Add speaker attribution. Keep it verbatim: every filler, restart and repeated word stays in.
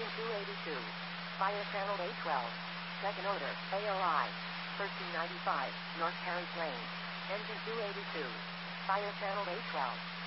Speaker 1: Engine two eighty-two. Fire channel A twelve. Second order, A O I. thirteen ninety-five, North Terrace Lane. Engine two eighty-two. Fire channel A twelve.